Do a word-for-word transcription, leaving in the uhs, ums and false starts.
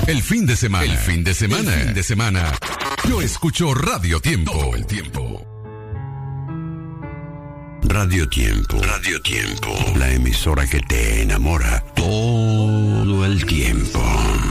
El fin de semana. El fin de semana. El fin de semana. Yo escucho Radio Tiempo. Todo el tiempo. Radio Tiempo. Radio Tiempo. La emisora que te enamora todo el tiempo.